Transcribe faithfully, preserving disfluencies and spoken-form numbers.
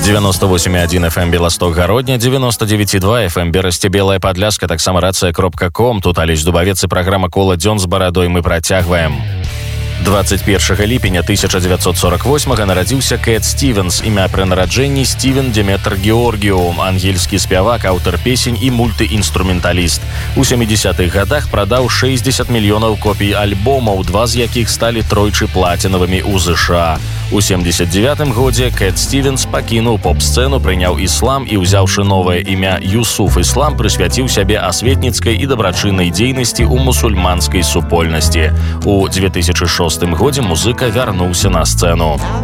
девяносто восемь и один эф эм Белосток Гародня, девяносто девять и два эф эм Берасці Белая Падляшка, таксама рацыя кропка ком. Тут Алесь Дубавец і праграма «Кола дзён з барадой» мы працягваем. двадцать першага ліпеня тысяча девятьсот сорок восьмага нарадзіўся Кэт Стивенс. Імя пры нараджэнні Стивен Деметр Георгіу, ангельскі спявак, аўтар песень і мультыінструменталіст. У сямідзесятых гадах прадаў шэсцьдзесят мільёнаў копій альбомаў, два з якіх сталі тройчы плацінавымі ў ЗША. У сямдзесят дзевятым годзе Кэт Стивенс пакінуў поп-сцэну, прыняў іслам і, узяўшы новае імя Юсуф Іслам, прысвяціў сябе асветніцкай і дабрачыннай дзейнасці ў мусульманскай супольнасці. У две тысячи шостым годзе музыка вярнуўся на сцэну.